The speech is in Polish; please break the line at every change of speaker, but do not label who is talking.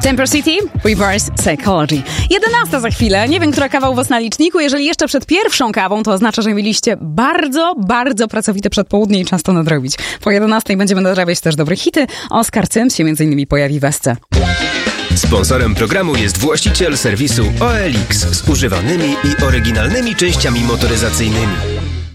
Temper City, Reverse Psychology. 11 za chwilę. Nie wiem, która kawa u was na liczniku. Jeżeli jeszcze przed pierwszą kawą, to oznacza, że mieliście bardzo, bardzo pracowite przedpołudnie i czas to nadrobić. Po 11 będziemy nadrabiać też dobre hity. Oskar Cyms się m.in. pojawi w Esce.
Sponsorem programu jest właściciel serwisu OLX z używanymi i oryginalnymi częściami motoryzacyjnymi.